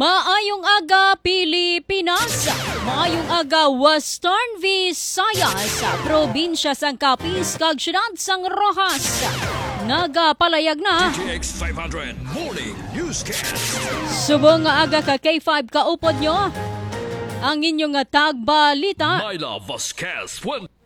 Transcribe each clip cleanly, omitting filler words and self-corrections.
Maayong aga Pilipinas, maayong aga Western Visayas, probinsya sang Capiz kag syudad sang Rojas. Nagapalayag na DTX 500 Morning Newscast. subong nga aga ka K5 kaupod nyo ang inyong tagbalita. Myla Vasquez.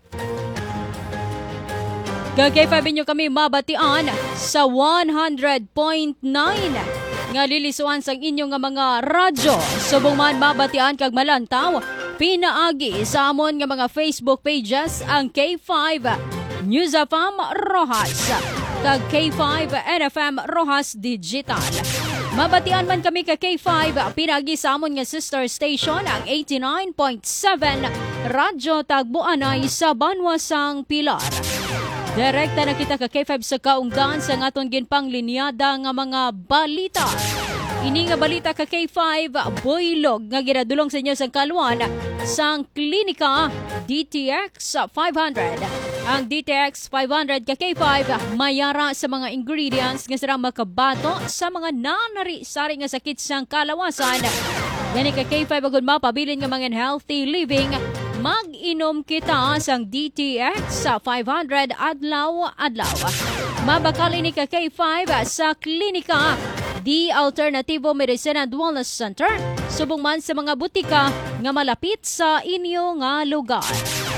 Ka K5 inyo kami mabatian sa 100.9 nga lilisuan sang inyong nga mga radyo. Subong man mabatian kag malantaw pinaagi sa amon nga mga Facebook pages ang K5 News FM Rojas kag K5 NFM Rojas Digital. Mabatian man kami ka K5 pinagi sa amon nga sister station ang 89.7 Radyo Tagbuanay sa Banwasang Pilar. Direkta na kita ka K5 sa kaungdan sa aton ginpanglinyada nga mga balita. Ini nga balita ka K5 buylog nga ginadulong sa inyo sa kaluan sang klinika DTX 500. Ang DTX 500 ka K5 mayara sa mga ingredients nga sarang makabato sa mga nanari-sari nga sakit sang kalawasan. Gani ka K5 agud mapabilin nga mga healthy living. Mag-inom kita sang DTX sa 500 adlaw-adlaw. Mabakal ini ka K5 sa klinika The Alternativo Medicine and Wellness Center, subong man sa mga butika nga malapit sa inyo nga lugar.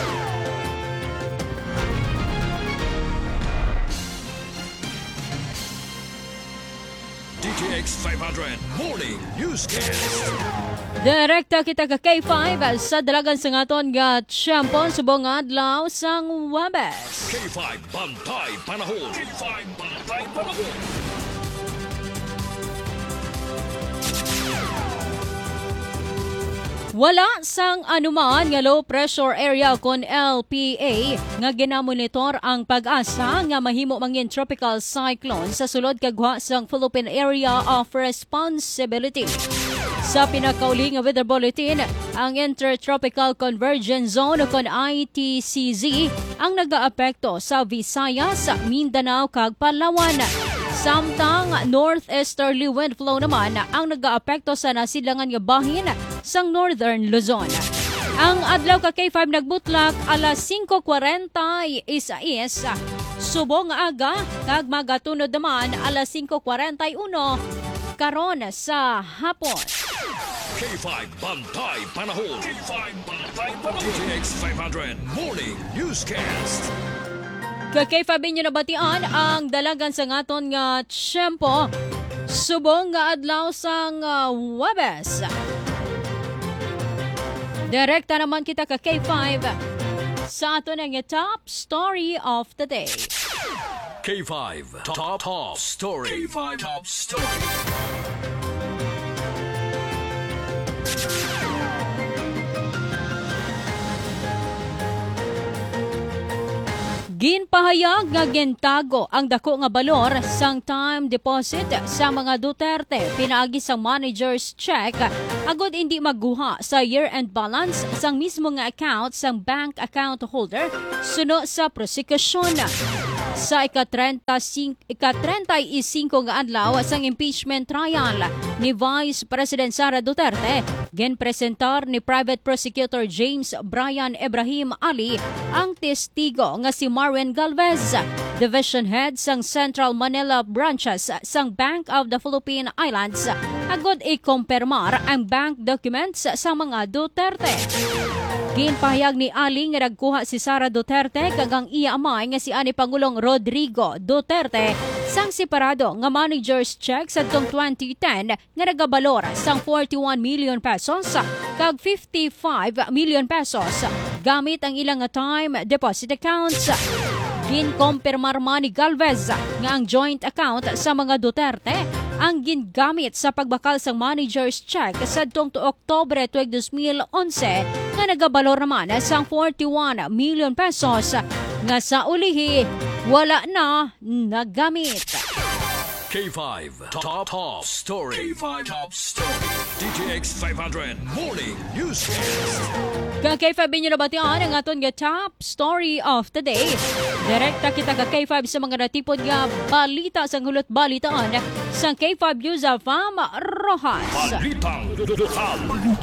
DTX 500 Morning Newscast. Direkta kita ka K5 sa dalagan sa ngaton nga tiyempo subong adlaw sang Webes. K5 Bantay Panahon. K5 Bantay Panahon. Wala sang anuman nga low pressure area kon LPA nga ginamonitor ang pag-asa nga mahimo mangin tropical cyclone sa sulod kagwa sang Philippine Area of Responsibility. Sa pinakauli nga weather bulletin, ang Intertropical Convergence Zone kon ITCZ ang nagaapekto sa Visayas, Mindanao kag Palawan. Samtang northeasterly wind flow naman ang nagaapekto sa nasilangan nga bahin sang Northern Luzon. Ang adlaw ka K5 nagbutlak alas 5:40 is subong aga kag magatunod naman alas 5:41 karon sa hapon. K5 Bantay Panahon. K5 Bantay Panahon. DTX 500 Morning Newscast. Kay Fabinho nabatian ang dalagan sa ngaton nga tiyempo subong nga adlaw sang Webes. Direkta naman kita ka K5 sa aton nga top story of the day. K5 Top Story. K5 Top Story. Ginpahayag nga gintago ang dako nga balor sang time deposit sa mga Duterte pinaagi sa manager's check agud hindi magguha sa year-end balance sang mismo nga account sang bank account holder suno sa prosekusyon. Sa ika-35 nga adlaw sang impeachment trial ni Vice President Sara Duterte, ginpresentar ni Private Prosecutor James Brian Ibrahim Ali ang testigo nga si Marwin Galvez, Division Head sang Central Manila Branches sang Bank of the Philippine Islands, agud ikumpirmar ang bank documents sa mga Duterte. Ginpahayag ni Ali nga nagkuha si Sara Duterte kag ang iya amay nga si ani Pangulong Rodrigo Duterte sang separado nga manager's check sa 2010 nga nagabalor sang 41 million pesos kag 55 million pesos gamit ang ilang time deposit accounts. Ginkompirmar man ni Galvez nga ang joint account sa mga Duterte ang gingamit sa pagbakal sang manager's check sa Oktubre 2011 nga nagabalor naman sang 41 million pesos nga sa ulihi wala na nagamit. K5 Top Story. K5 Top Story. DTX 500 Morning Newscast. Ka-K5 inyo nabatian ang aton nga top story of the day. Direkta kita ka-K5 sa mga natipod nga balita sa hulot balitaan sa K5 News of Rojas. Balitang lokal.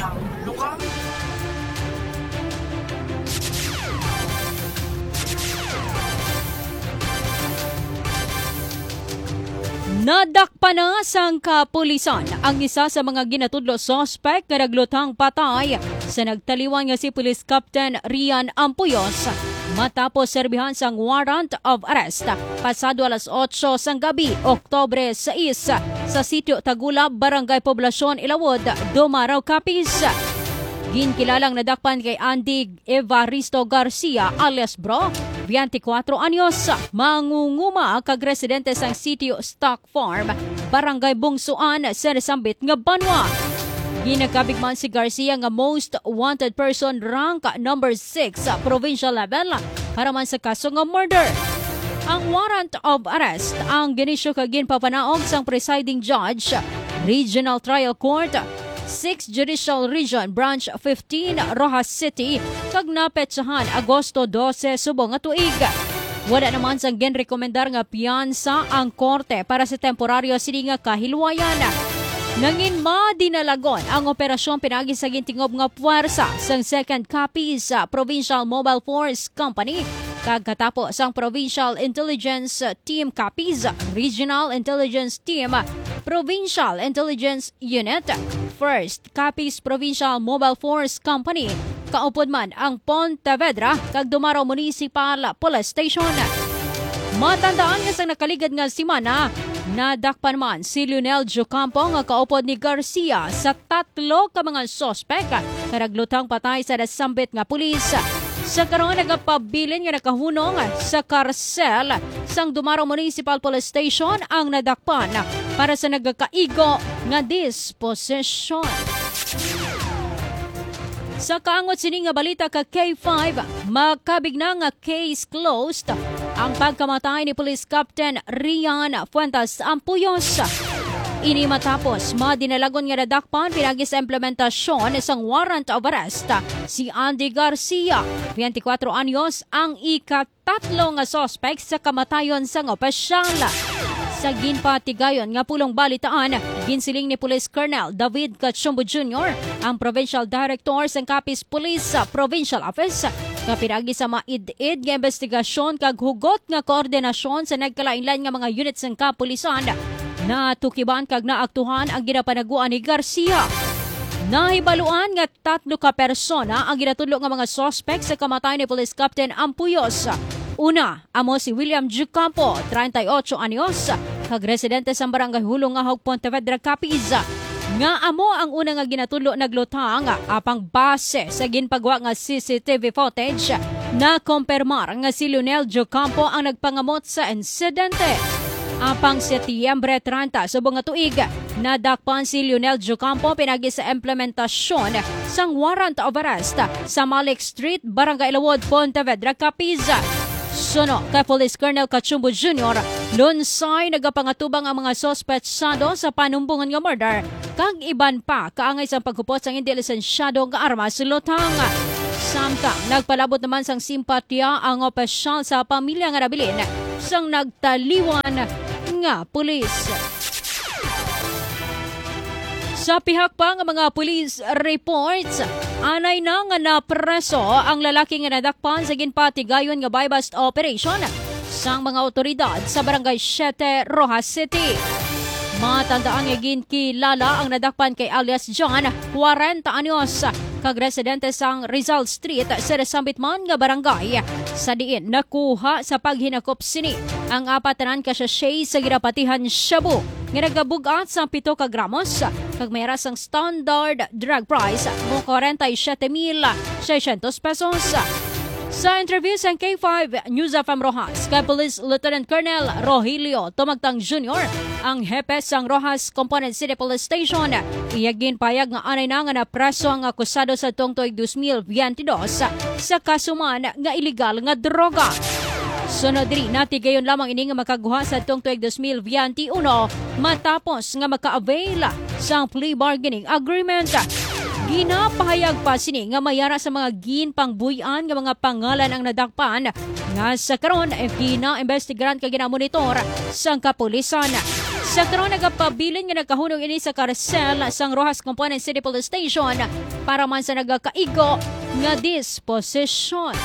Nadakpa na sang kapulisan ang isa sa mga ginatudlo sospek nga naglutang patay sa nagtaliwan nga si Police Captain Rian Ampuyos matapos serbihan sang warrant of arrest pasado alas 8 sang gabi, Oktubre 6 sa sitio Tagula, Barangay Poblasyon, Ilawod, Dumaraw, Capiz. Ginkilalang nadakpan kay Andy Evaristo Garcia alias Bro, 24 anyos, mangunguma kag residente sang sitio Stock Farm, Barangay Bungsuan, Seresambit nga Banwa. Ginagkabigman si Garcia nga most wanted person rank number 6 sa provincial level para man sa kaso nga murder. Ang warrant of arrest ang ginisyo kag ginpapanaog sang presiding judge, Regional Trial Court, 6th Judicial Region, Branch 15, Rojas City, kag napetsahan Agosto 12 subong nga tuig. Wala naman sang ginrekomendar nga piyansa ang korte para sa temporaryo sini nga kahilwayan. Nangin madinalagon ang operasyon pinagi sa gintingob nga puwersa sang 2nd Capiz Provincial Mobile Force Company kag katapos ang Provincial Intelligence Team Capiz, Regional Intelligence Team, Provincial Intelligence Unit, 1st Capiz Provincial Mobile Force Company, kaupod man ang Pontevedra kag Dumaraw Municipal Police Station. Matandaan nga sa nakaligad nga simana, nadakpan man si Lionel Jocampo nga kaupod ni Garcia sa 3 ka mga sospek karaglutang patay sa nasambit nga pulis. Sa karon nagapabilin nga nakahunong sa karsel sang Dumaraw Municipal Police Station ang nadakpan para sa nagkaigo nga disposition. Sa kaangot sini nga balita ka K5, makabig na nga case closed ang pagkamatay ni Police Captain Rian Fuentes Ampuyos. Ini matapos madinalagon nga nadakpan pinagi sa implementasyon isang warrant of arrest si Andy Garcia, 24 anyos, ang ikatatlo nga suspect sa kamatayon sang opisyal. Sa ginpatigayon nga pulong balitaan, ginsiling ni Police Colonel David Cachumbo Jr., ang Provincial Director sa Capiz Police Provincial Office, kapinagi sa maid-id nga investigasyon kag hugot nga koordinasyon sa nagkalainlain nga mga units ng kapulisan na tukiban kag naaktuhan ang ginapanaguan ni Garcia. Nahibaluan nga 3 ka persona ang ginatudlo nga mga suspect sa kamatay ni Police Captain Ampuyos. Una, amo si William Jocampo, 38 anyos, kag residente sa Barangay Hulong nga Pontevedra, Capiz. Nga amo ang una nga ginatudlo naglutang apang base sa ginpagwa nga CCTV footage na kumpirmar nga si Lionel Jocampo ang nagpangamot sa insidente. Apang Setyembre 30 subong nga tuig, nadakpan si Lionel Jocampo pinagi sa implementasyon sang warrant of arrest sa Malik Street, Barangay Ilawod, Pontevedra, Capiz. Suno kay Police Colonel Cachumbo Jr., lunsay nagapangatubang ang mga sospetsado sa panumbungan nga murder kag iban pa kaangay sa paghupot sang hindi lisensyado nga armas lutang. Samtang nagpalabot naman sang simpatya ang opisyal sa pamilya nga nabilin sang nagtaliwan nga pulis. Sa pihak pa nga mga police reports, anay na nga napreso ang lalaki nga nadakpan sa ginpatigayon nga buy-bust operation sang mga otoridad sa Barangay 7, Rojas City. Matandaan nga ginkilala ang nadakpan kay alias John, 40 anyos, kag residente sang Rizal Street, Seresambit man nga barangay. Sa diin nakuha sa paghinakop sini ang 4 ka sachet sa ginapatihan shabu nga nagabugat sa 7 ka gramos kag mayra sang standard drug price mo 47,600 pesos. Sa interview sa K5 News of Rojas, kay Police Lieutenant Colonel Rogelio Tumagtang Jr., ang hepe sang Rojas Component City Police Station, iyagin payag nga anay na nga napreso ang akusado sa tungtoy 2022 sa kasuman nga iligal nga droga. Sunod diri natigayon lamang ini nga makaguha sa tuong tuig 2021 matapos nga maka-avail sa plea bargaining agreement. Ginapahayag pa sini nga mayara sa mga ginpangbuyan nga mga pangalan ang nadakpan nga sa karon gina-investigaran kag ginamonitor sang kapulisan. Sa karon nagapabilin nga nagkahunong ini sa karsel sang Roxas Component City Police Station para man sa nagakaigo nga disposisyon.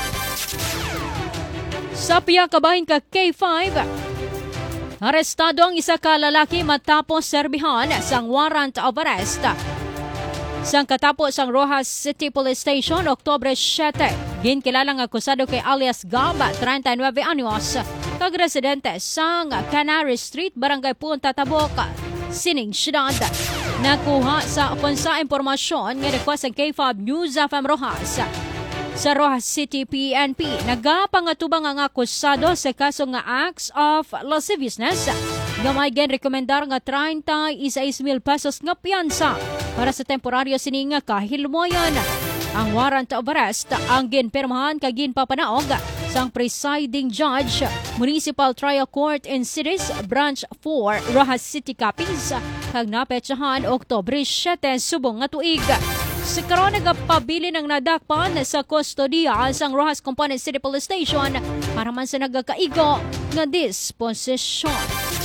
Sa piya kabahin ka K5, arestado ang isa ka lalaki matapos serbihan sang warrant of arrest. Sang katapos ang Roxas City Police Station, Oktubre 7, ginkilalang akusado kay alias Gab, 39 anyos, kag residente sang Canary Street, Barangay Punta Tabok, Sining Syudad. Nakuha sa sa impormasyon nga request ang K5 News FM Roxas. Sa Roxas City PNP, nagapangatubang ang akusado sa kaso nga acts of lasciviousness. Gamay gen rekomendar nga 36,000 pesos nga piyansa para sa temporaryo sining nga kahilmoyan. Ang warrant of arrest ang ginpirmahan kag ginpapanaog sang presiding judge, Municipal Trial Court in Cities, Branch 4, Roxas City Capiz, kag napetsahan Oktubre 7 subong nga tuig. Sa karon nagapabili ng nadakpan sa kustodiya sang Roxas Component City Police Station para man sa nagakaigo nga disposisyon.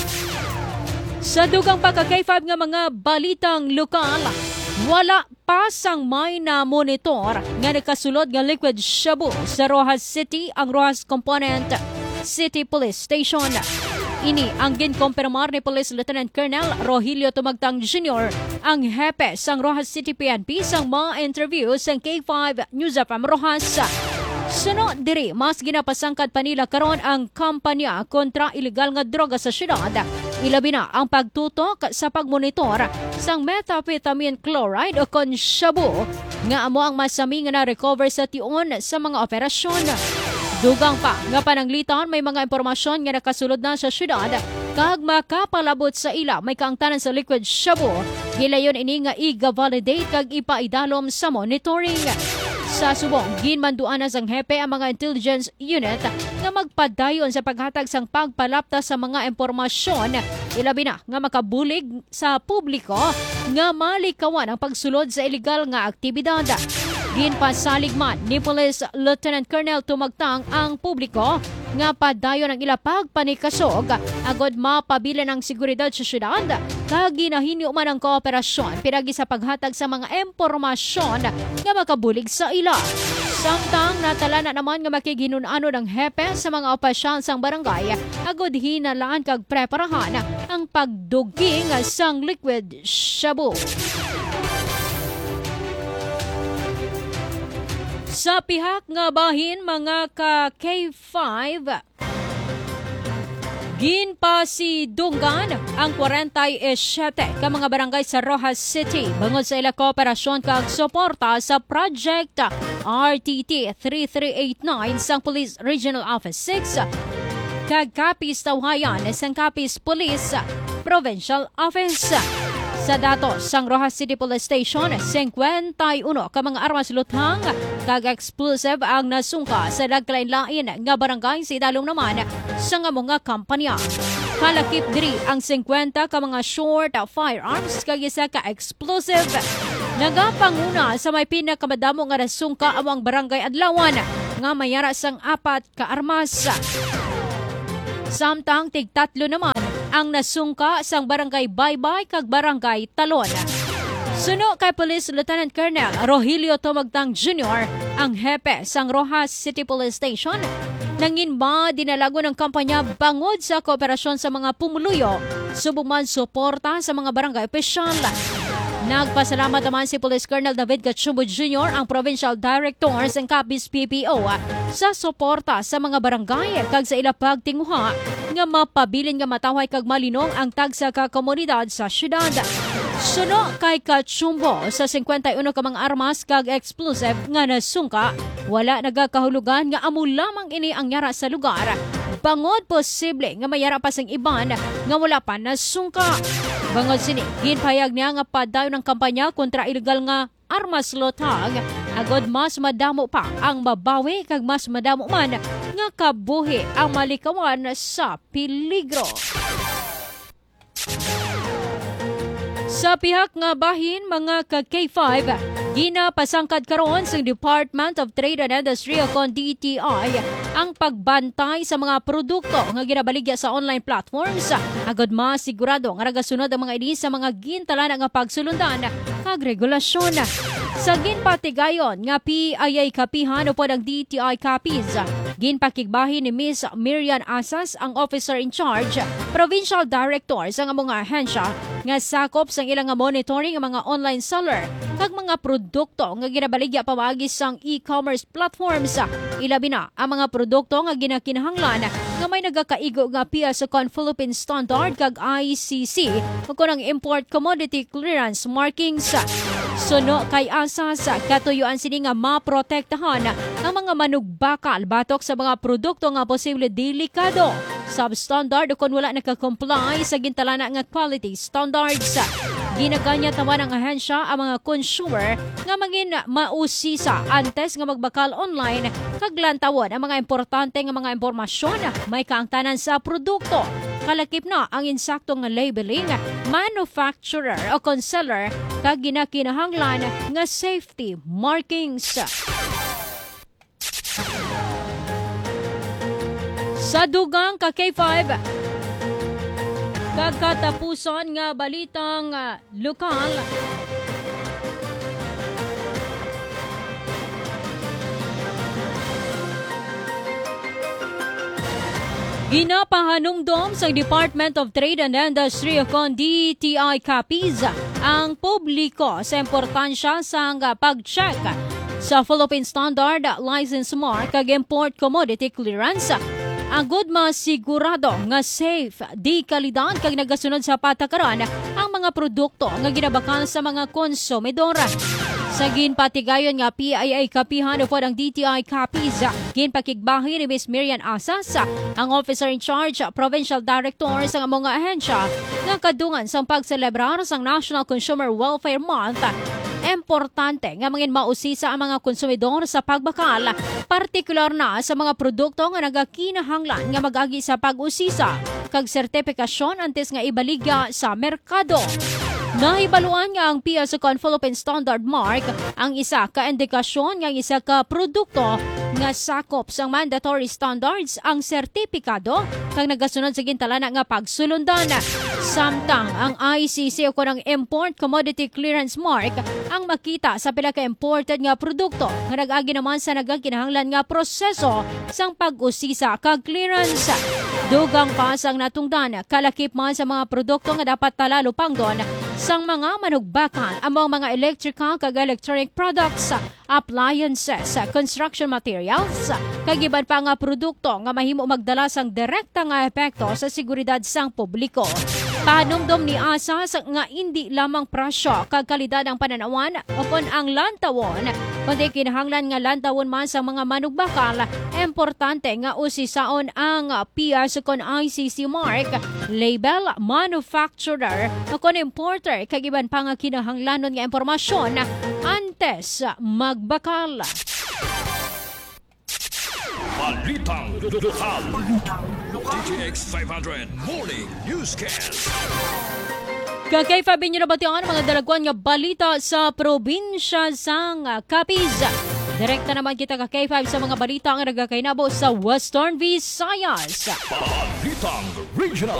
Sa dugang pagka-K5 nga mga balitang lokal, wala pa sang may na monitor nga nakasulod nga liquid shabu sa Roxas City ang Roxas Component City Police Station. Ini ang ginkompirmar ni Police Lieutenant Colonel Rogelio Tumagtang Jr., ang hepe sang Roxas City PNP sang mga interview sang K5 News FM Roxas. Sunod diri, mas ginapasangkad pa nila karon ang kampanya kontra ilegal nga droga sa syudad. Ilabi na ang pagtutok sa pagmonitor sang methamphetamine chloride o kon shabu nga amo ang masami nga na-recover sa tion sa mga operasyon. Dugang pa nga pananglitan may mga impormasyon nga nakasulod na sa syudad kag makapalabot sa ila may kaangtanan sa liquid shabu. Gilayon ini nga i-validate kag ipaidalom sa monitoring. Sa subong, ginmanduan na sang hepe ang mga intelligence unit nga magpadayon sa paghatag sang pagpalapta sa mga impormasyon. Ilabi na nga makabulig sa publiko nga malikawan ang pagsulod sa illegal nga aktibidad. Ginpasalig man ni Police Lieutenant Colonel Tumagtang ang publiko nga padayon ang ila pagpanikasog agod mapabilin ang seguridad sa syudad kag ginahinyo man ang kooperasyon pinagi sa paghatag sa mga impormasyon nga makabulig sa ila. Samtang natala na naman nga makiginunano ng hepe sa mga opisyal sang barangay agod hinalaan kag preparahan ang pagduging sang liquid shabu. Sa pihak nga bahin mga ka K5, ginpasidunggan ang 47 ka mga barangay sa Roxas City bangod sa ila kooperasyon kag suporta sa Project RTT 3389 sang Police Regional Office 6 kag Capiz Tawhayan sang Capiz Police Provincial Office. Sa datos sang Roxas City Police Station, 51 ka mga armas luthang kag explosive ang nasungka sa naglain-lain nga barangay sa idalom naman sa nga mga kampanya. Kalakip diri ang 50 ka mga short firearms kag isa ka explosive. Nagapanguna sa may pinakamadamo nga nasungka among barangay adlawan nga mayara sang 4 ka armas. Samtang tig-3 naman ang nasungka sang barangay Baybay kag barangay Talon. Suno kay Police Lieutenant Colonel Rogelio Tumagtang Jr., ang hepe sang Roxas City Police Station, nanginba dinalago ng kampanya bangod sa kooperasyon sa mga pumuluyo, subuman suporta sa mga barangay opisyal. Nagpasalamat naman si Police Colonel David Gatchumbo Jr., ang Provincial Director ng Capiz PPO, sa suporta sa mga barangay kag sa ila pagtinguha nga mapabilin nga matawhay kag malinong ang tagsa ka komunidad sa syudad. Suno kay Gatchumbo sa 51 ka mga armas kag explosive nga nasungka, wala nagakahulugan nga amo lamang ini ang yara sa lugar. Bangod posible nga mayara pa sang iban nga wala pa nasungka. Bangod sini, ginpayag niya nga padayon ng kampanya kontra ilegal nga armas lotag, agod mas madamo pa ang mabawi kag mas madamo man nga kabuhi ang malikawan sa peligro. Sa pihak nga bahin, mga ka-K5, ginapasangkad karon sa Department of Trade and Industry o DTI ang pagbantay sa mga produkto nga ginabaligya sa online platforms agod masigurado nga nagasunod ang mga ini sa mga gintalan nga pagsulundan kag regulasyon. Sa ginpatigayon nga PIA kapihan upod ang DTI copies, ginpakigbahin ni Ms. Miriam Asas, ang officer in charge, provincial director sa mga ahensya nga sakop sa ilang monitoring ang mga online seller kag mga produkto nga ginabaligya pamaagi sang e-commerce platforms. Ilabi na ang mga produkto nga ginakinahanglan nga may nagakaigo nga PSCon Philippine Standard kag ICC kung ang import commodity clearance markings. Suno kay Asas, katuyuan sini nga maprotektahan ang mga manugbakal batok sa mga produkto nga posible delikado, substandard o kung wala nakakomply sa gintalana nga quality standards. Ginaganya tawa ng ahensya ang mga consumer nga maging mausisa antes nga magbakal online kag lantawon ang mga importante nga mga impormasyon may kaangtanan sa produkto. Kalakip na ang insakto nga labeling, manufacturer o concealer kag ginakinahanglan nga safety markings. Sa dugang ka K5, kagkatapusan nga balitang lokal. Ginapahanumdom sa Department of Trade and Industry o DTI copies ang publiko sa importansya sa pag-check sa Philippine Standard License Mark kag Import Commodity Clearance. Ang good masigurado nga safe, di kalidad kag nagasunod sa patakaran ang mga produkto nga ginabakal sa mga konsumidor. Sa ginpatigayon nga PIA kapihan upod ang DTI copies, ginpakigbahin ni Ms. Miriam Asas, ang officer in charge, provincial director sa mga ahensya nga kadungan sa pagselebrar sa National Consumer Welfare Month. Importante nga mangin mausisa ang mga konsumidor sa pagbakal, partikular na sa mga produkto nga nagakinahanglan nga mag-agi sa pag-usisa kag sertifikasyon antes nga ibaligya sa merkado. Nahibaluan nga ang PSCon Philippine Standard Mark ang isa ka indikasyon nga isa ka produkto nga sakop sa mandatory standards ang sertipikado kag nagasunod sa gintalana nga pagsulundan. Samtang ang ICC o kunang Import Commodity Clearance Mark ang makita sa pila ka imported nga produkto nga nag-agi naman sa nagakinahanglan nga proseso sang pag-usisa kag clearance. Dugang pa sang natungdan, kalakip man sa mga produkto nga dapat talalo pangdon sang mga manugbakan among mga electrical kag electronic products, appliances, construction materials, kag iban pa nga produkto nga mahimo magdala sang direkta nga epekto sa seguridad sang publiko. Panumdom ni Asas nga hindi lamang presyo kag kalidad ang pananawan o kon ang lantawon, kundi kinahanglan nga lantawon man sa mga manugbakal. Importante nga usisaon ang PSCon ICC mark, label, manufacturer o kon importer kag iban pa nga kinahanglanon nga impormasyon antes magbakal. Balitang lokal. DTX 500 Morning Newscast. Kakay Fabi nyo nabatian mga dalagwan nga balita sa probinsya sang Capiz. Direkta naman kita kakay 5 sa mga balita nga nagakainabo sa Western Visayas. Balitang Regional.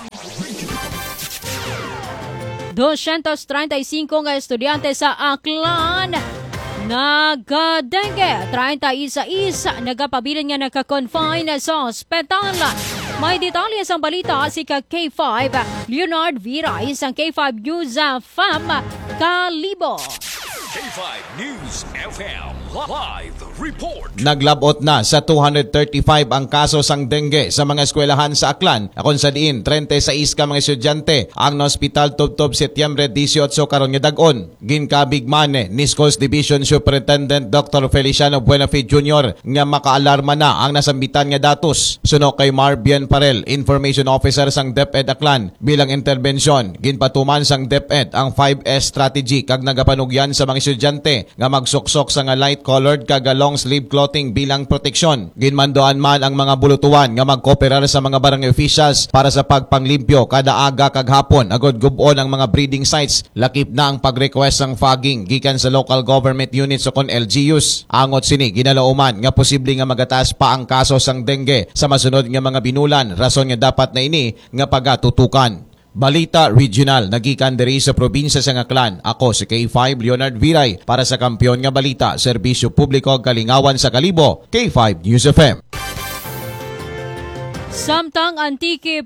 235 nga estudyante sa Aklan nagdengue, 31 nagapabilin nga nakakonfine sa ospital. May detalye sa balita si K5 Leonard Vira, isang K5 News FM Kalibo. K5 News FM Live Report. Naglabot na sa 235 ang kaso sang dengue sa mga eskwelahan sa Aklan. Akon sa diin, 36 ka mga estudyante ang na-hospital tubtob Setyembre 18 karon nga dag-on. Ginkabig mane ni Schools Division Superintendent Dr. Feliciano Buenafide Jr. nga makaalarma na ang nasambitan nga datos. Suno kay Marbian Parel, Information Officer sang DepEd Aklan. Bilang interbensyon, ginpatuman sang DepEd ang 5S strategy kag nagapanugyan sa mga estudyante nga magsuksok sa nga light-colored kag long sleeve clothing bilang proteksyon. Ginmandoan man ang mga bulutuan nga magkooperar sa mga barangay officials para sa pagpanglimpyo kada aga kag hapon agod gubon ang mga breeding sites. Lakip na ang pag-request ng fogging gikan sa local government units o kon LGUs. Angot sini ginalauman nga posible nga magataas pa ang kaso sang dengue sa masunod nga mga binulan, rason nga dapat na ini nga pagatutukan. Balita Regional, nagikan diri sa probinsya sa Aklan. Ako si K5 Leonard Viray para sa Kampiyon nga Balita, Serbisyo Publiko Kalingawan sa Kalibo, K5 News FM. Samtang Antique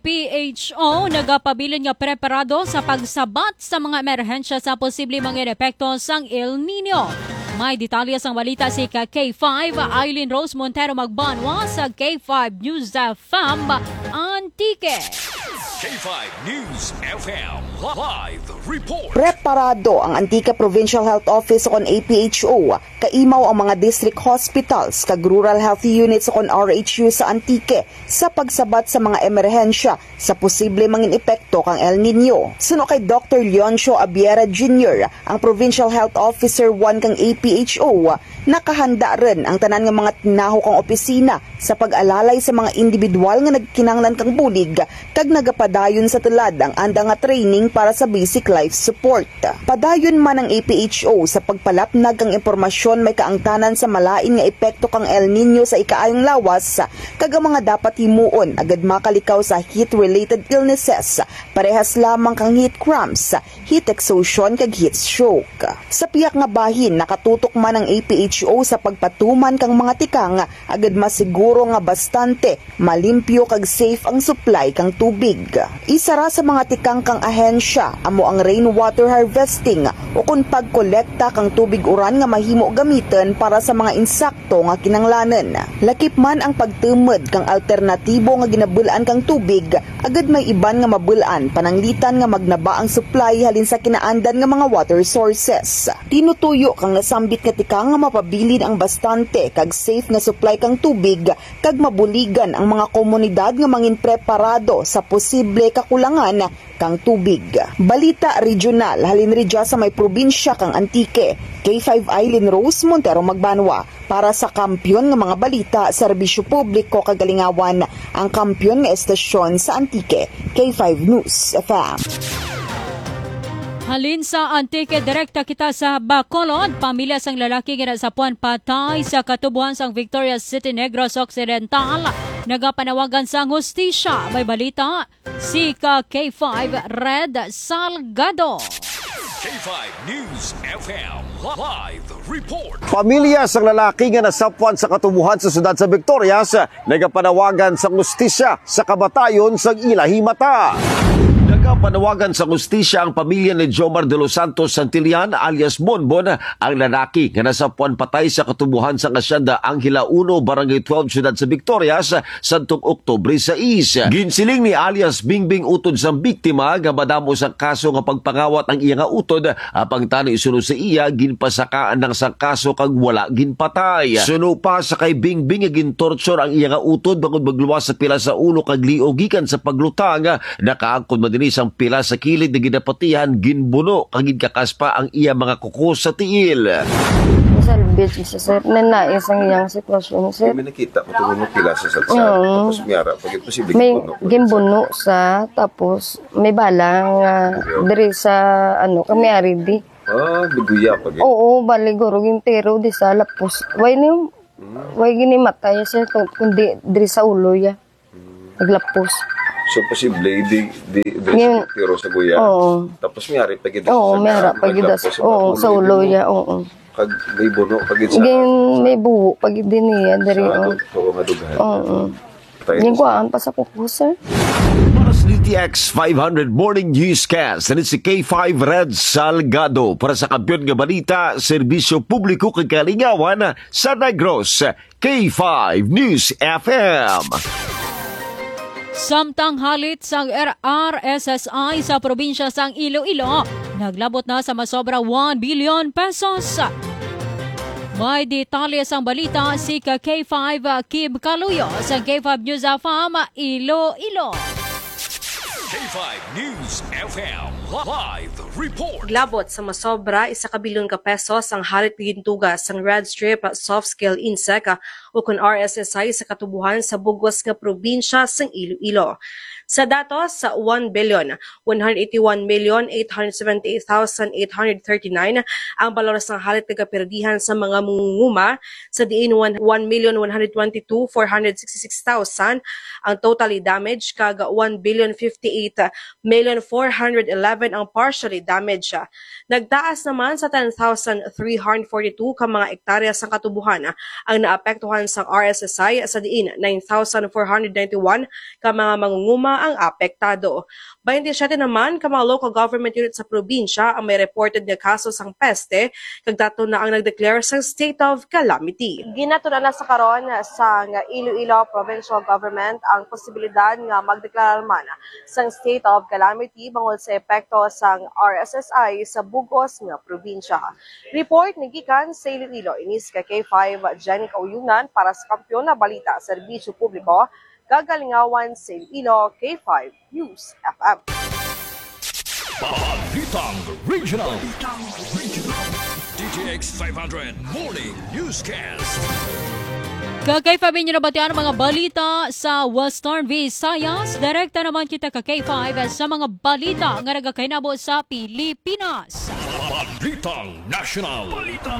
PHO nagapabilin nga preparado sa pagsabat sa mga emerhensya sa posibleng mga epekto sang El Nino. May detalye sang balita si K5 Eileen Rose Montero Magbanwa sa K5 News FM Antique. K5 News FM Live Report. Preparado ang Antique Provincial Health Office o APHO, kaimaw ang mga district hospitals kag rural health units o RHU sa Antique sa pagsabat sa mga emerhensya sa posible mangin epekto kang El Nino. Suno kay Dr. Leoncio Abiera Jr., ang Provincial Health Officer 1 kang APHO, nakahanda rin ang tanan nga mga tinaho kang opisina sa pag-alalay sa mga individual nga nagkinanglan kang bulig kag nagapadayon sa tulad ang anda nga training para sa basic life support. Padayon man ang APHO sa pagpalapnag kang impormasyon may kaangtanan sa malain nga epekto kang El Nino sa ikaayong lawas kag ang mga dapat himuon agad makalikaw sa heat-related illnesses, parehas lamang kang heat cramps, heat exhaustion kag heat stroke. Sa piyak nga bahin, nakatutok man ang APHO sa pagpatuman kang mga tikang agad masiguro nga bastante, malimpyo kag safe ang supply kang tubig. Isara sa mga tikang kang ahensya amo ang rainwater harvesting o kung pagkolekta kang tubig uran nga mahimo gamiton para sa mga insakto nga kinanglanan. Lakip man ang pagtumod kang alternatibo nga ginabulaan kang tubig, agad may iban nga mabulaan pananglitan nga magnaba ang supply halin sa kinaandan nga mga water sources. Tinutuyo kang nasambit nga tikang nga mapabilin ang bastante kag safe nga supply kang tubig kag mabuligan ang mga komunidad nga mangin preparado sa posible kakulangan kang tubig. Balita Regional, halin ridya sa may probinsya kang Antique. K5 Eileen Rose Montero Magbanwa para sa Kampiyon nga mga balita, Serbisyo Publiko Kagalingawan, ang Kampiyon nga estasyon sa Antique. K5 News FM. Halin sa Antique, direkta kita sa Bacolod. Pamilya sang lalaki nga nasapuan patay sa katubuan sang Victoria City, Negros Occidental. Nagapanawagan sang hustisya. May balita si K5 Red Salgado. K5 News FM Live Report. Pamilya sang lalaki nga nasapuan sa katubuhan sa siyudad sa Victorias nagapanawagan sa hustisya sa kabatayon sang Ilahimata. Nagapanawagan sa hustisya ang pamilya ni Jomar de los Santos Santillan alias Bonbon, ang lalaki nga nasapuan patay sa katubuhan sa Hacienda Angela 1, Barangay 12, siyudad sa Victorias, santong Oktubre 6. Ginsiling ni alias Bingbing utod sa biktima nga madamo sa kaso nga pagpangawat ang iya nga utod, apang tani isuno sa iya ginpasakaan ng sa kaso kag wala ginpatay. Suno pa sa kay Bingbing nga gintorture ang iya nga utod bangod magluwas sa pila sa ulo kag liog gikan sa paglutang, nakaangkon madinis ang pila sa kilid na ginapatihan ginbuno kag gikakaspa ang iya mga kuko sa tiil. Salvage isa sir, nanais ang iyang sitwasyon sir. May nakita ko itong pila sa salsa. Tapos miyara, pag posible may gimbuno sa, tapos may balang diri sa kami ari di. Biguya pag Oo, baliguro gintero di sa lapos. Way niyo, way ginimatay sir, kundi diri sa ulo ya. Naglapos. So posible di pero sa guya. Oo. Tapos miyari pag ida. Oo, mayara pagidas. Oo, sa ulo ya, oo. Pag may buno pag sa. May buho pag din niya diri. Oo, madugahan. Oo. Yung kuhaan pa sa kuko sir. Para sa DTX 500 Morning Newscast, na si K5 Red Salgado para sa Kampiyon nga Balita, Serbisyo Publiko kag Kalingawan sa Negros, K5 News FM. Samtang halit sang RRSSI sa probinsya sang Iloilo, naglabot na sa masobra 1 billion pesos. May detalye sang balita si K5 Kib Kaluyo sa K5 News FM Iloilo. K5 News FM Live Report. Glabot sa masobra, 1 bilyon ka pesos ang halit gintugas sang red strip soft-scale insect o kun RSSI sa katubuhan sa bugos nga probinsya sang Iloilo. Sa datos, sa 1,181,878,839 ang balor sang halit kagaperdihan sa mga mungunguma, sa diin 1,122,466,000 ang totally damaged, kag 1,058,411 ang partially damaged. Nagtaas naman sa 10,342 ka mga ektarya sang katubuhan ang naapektuhan sang RSSI, sa diin 9,491 ka mga mangunguma ang apektado. 27 naman ka mga local government unit sa probinsya ang may reported nga kaso sang peste, kag dato na ang nagdeclare sang state of calamity. Ginatunan na sa karon sa Iloilo Provincial Government ang posibilidad nga magdeklara man sang state of calamity bangod sa epekto sang RSSI sa bugos nga probinsya. Report ni gikan sa Iloilo, inis ka K5 Jenny Kauyunan para sa Kampiyon na Balita Serbisyo Publiko, Gagalingawan sa Iloilo, K5 News FM. Balitang Regional. DTX 500 Morning Newscast. Kakay-5 nyo na batian ang mga balita sa Western Visayas. Direkta naman kita ka K5 sa mga balita nga nagakainabo sa Pilipinas. Balitang National.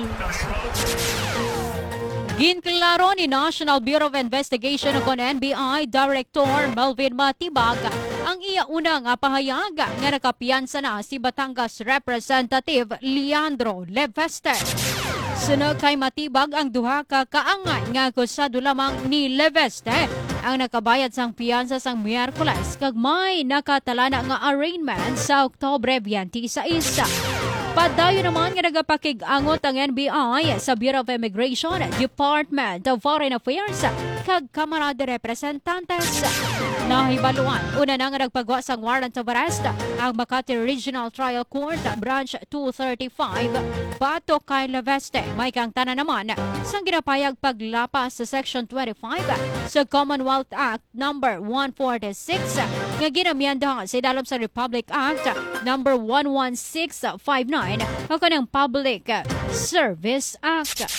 Ginklaro ni National Bureau of Investigation o NBI Director Melvin Matibag ang iya unang pahayag nga nakapiyansa na si Batangas Representative Leandro Leveste. Sunod kay Matibag ang duha ka kaangay nga akusado lamang ni Leveste ang nakabayad sang piyansa sang Miyerkules kag may nakatalana nga arraignment sa Oktubre 26. Padayon naman nga nagapakig-angot ang NBI sa Bureau of Immigration, Department of Foreign Affairs kag Kamara de Representantes. Nahibaluan, una na nga nagpagawa sang warrant of arrest ang Makati Regional Trial Court Branch 235 batok kay Leveste. May kang tanan naman sang ginapayag paglapas sa Section 25 sa Commonwealth Act No. 146 nga ginamyenda sa idalom sa Republic Act No. 11659 o kanang Public Service Act.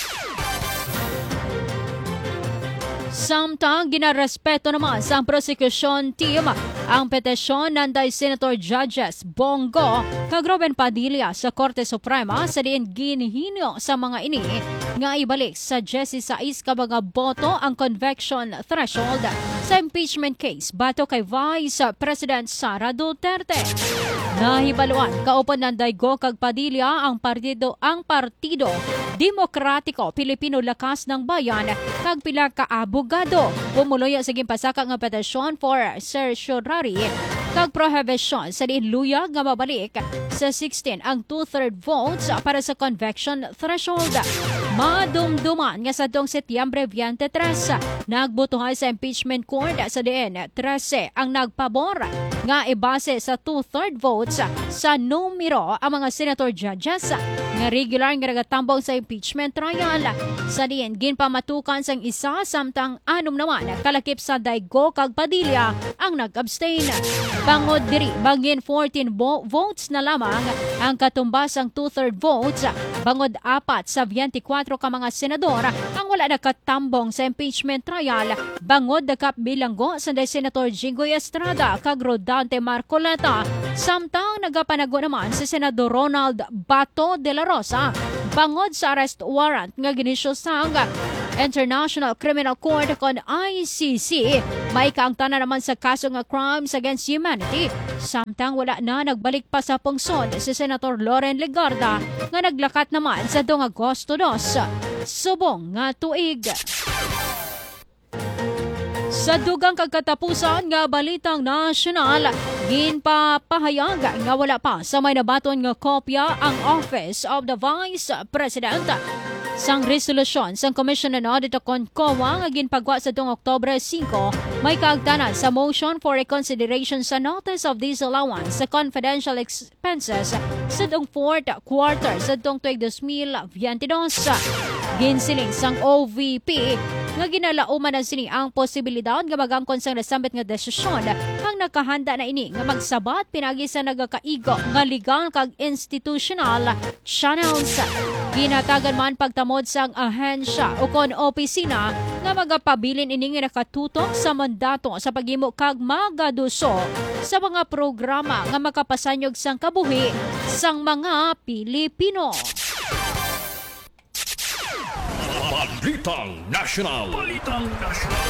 Samtang ginarespeto naman sa prosecution team ang petisyon nanday Senator Judges Bongo kag Robin Padilla sa Korte Suprema sa diin ginihinyo sa mga ini nga ibalik sa 16 ka mga boto ang conviction threshold sa impeachment case bato kay Vice President Sara Duterte. Nahibaluan kaupan nanday Go kag Padilla ang partido Demokratiko Pilipino Lakas ng Bayan kag pila ka abogado. Pumuloy sa gimpasaka nga petisyon for certiorari kag prohibition sa diinluyag nga mabalik sa 16 ang 2/3 votes para sa conviction threshold. Madumduman nga sa dong Setyembre 23 nagbotohan sa impeachment court sa diin 13 ang nagpabor nga ibase sa 2/3 votes sa numero ang mga senator judges nga regular nga nagatambong sa impeachment trial. Sa diin ginpamatukan sang isa samtang anom naman kalakip sa Daygo kag Padilla ang nag-abstain. Bangod diri bangin 14 votes na lamang ang katumbas ang 2/3 votes. Bangod 4 sa 24 ka mga senador ang wala nakatambong sa impeachment trial. Bangod dakap bilanggo sa Senator Jinggoy Estrada kag Rodante Marcoleta. Samtang nagapanago naman si Senador Ronald Bato de la Rosa bangod sa arrest warrant nga ginisyo sang International Criminal Court kon ICC. May kaangtanan naman sa kaso nga crimes against humanity. Samtang wala na nagbalik pa sa pungsod si Senator Loren Legarda nga naglakat naman sa 2 Agosto 2 subong nga tuig. Sa dugang kagkatapusan nga balitang nasyonal, ginpapahayag nga wala pa sa may nabaton nga kopya ang Office of the Vice President sang resolusyon sang Commission on Audit o CONCOA nga ginpagwa sa 2 Oktubre 5 may kaagtanan sa motion for reconsideration sa notice of disallowance sa confidential expenses sa 4th quarter sa 2022. Ginsiling sang OVP nga ginalauman na sini ang posibilidad nga magangkon sang nasambit nga desisyon ang nakahanda na ini nga magsabat pinagi sa nagakaigo nga legal kag institutional channels. Ginatagan man pagtamod sang ahensya o kon opisina nga magapabilin ini nga nakatutok sa mandato sa paghimo kag magaduso sa mga programa nga makapasanyog sang kabuhi sang mga Pilipino. Balitang National. Balitang National.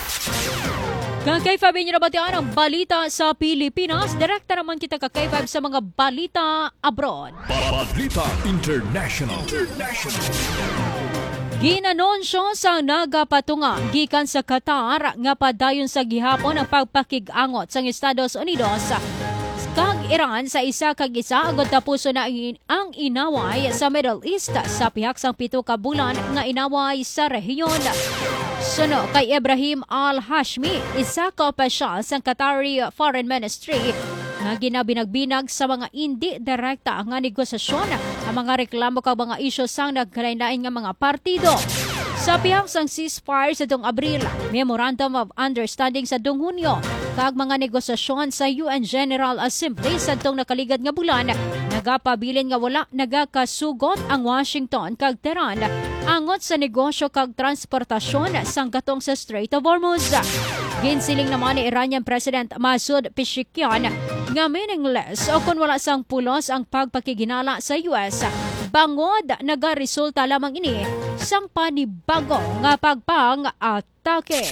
Kay Fabi nyo nabatian ang balita sa Pilipinas. Direkta naman kita kay Fab sa mga balita abroad. Balitang International. Ginanonsyo sa nagapatunga gikan sa Qatar nga padayon sa gihapon ang pagpakig-angot sa Estados Unidos kag Iran sa isa kag isa agad tapuso na ang inaway sa Middle East sa pihak sang 7 ka bulan nga inaway sa rehiyon. Suno kay Ibrahim Al-Hashmi, isa ka opisyal sa Qatari Foreign Ministry nga ginabinagbinag sa mga hindi direkta nga negosasyon ang mga reklamo kag mga isyu sang nagkalain-lain nga mga partido. Sa pihak sang ceasefire sa dong Abril, Memorandum of Understanding sa dong Hunyo, kag mga negosasyon sa UN General Assembly sa dong nakaligad nga bulan, nagapabilin nga wala nagakasugot ang Washington kag Tehran angot sa negosyo kag transportasyon sang gatong sa Strait of Hormuz. Ginsiling naman ni Iranian President Masoud Pezeshkian nga meaningless o kung wala sang pulos ang pagpakiginala sa US, bangod nagaresulta lamang ini sang panibago nga pagpang-atake.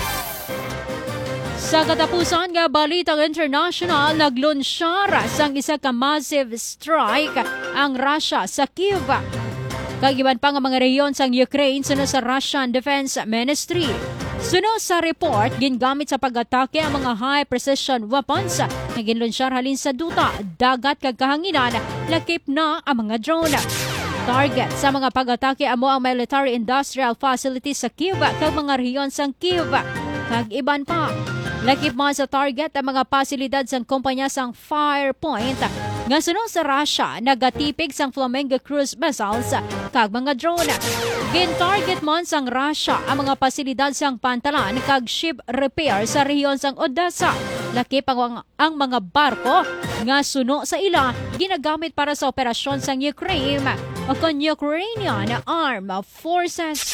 Sa katapusan nga balitang international, naglunsyar sang isa ka massive strike ang Russia sa Kyiv. Kagiban pa nga mga rehiyon sang Ukraine sunod sa Russian Defense Ministry. Sunod sa report, gingamit sa pag-atake ang mga high-precision weapons na ginlunsyar halin sa duta, dagat kag kahanginan, lakip na ang mga drone. Target sa mga pag-atake amo ang military industrial facilities sa Kyiv kag mga rehiyon sang Kyiv. Kag iban pa, lakip man sa target ang mga pasilidad sang kumpanya sang Firepoint nga sunod sa Russia nagatipig sang Flamingo cruise missiles kag mga drone. Gin-target man sang Russia ang mga pasilidad sang Pantalan kag ship repair sa rehiyon sang Odessa. Lakip ang mga barko nga suno sa ila ginagamit para sa operasyon sang Ukraine o kon Ukrainian Armed Forces.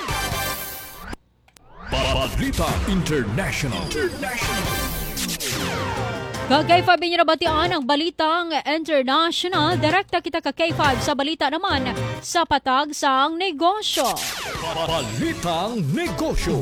Balitang International. Kay Fabi nyo nabatian ang balitang international. Direkta kita ka K5 sa balita naman sa patag sang negosyo. Balitang Negosyo.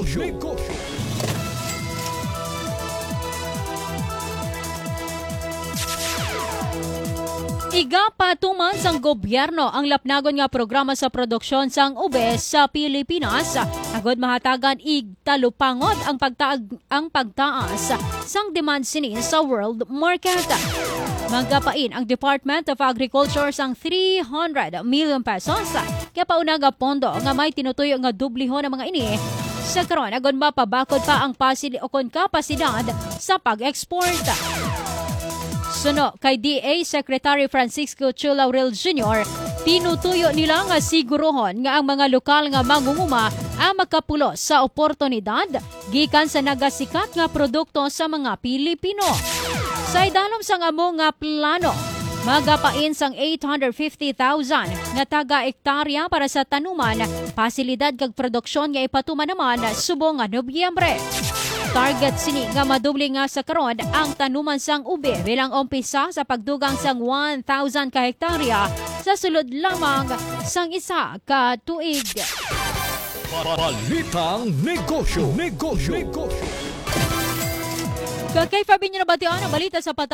Igapatuman sang gobyerno ang lapnagon nga programa sa produksyon sang ube sa Pilipinas. Agod mahatagan igtalupangod ang pagtaas sang demand sini sa world market. Magapain ang Department of Agriculture sang 300 million pesos kaya paunaga pondo nga may tinutuyo nga dubliho ng mga ini sa karon agod mapabakod pa ang kapasidad sa pag-export. Suno kay DA Secretary Francisco Chu Laurel Jr., tinutuyo nila nga sigurohon nga ang mga lokal nga mangunguma ang makapulos sa oportunidad gikan sa nagasikat nga produkto sa mga Pilipino. Sa idalom sang amo nga plano, magapain sang 850,000 nga taga-ektarya para sa tanuman, pasilidad kag produksyon nga ipatuman naman subong nga Nobyembre. Target sini nga madubli nga sa karon ang tanuman sang ube bilang umpisa sa pagdugang sang 1,000 ka hektarya sa sulod lamang sang isa ka tuig. Balitang Negosyo. Kay Fabi nyo nabatian ang balita sa patay.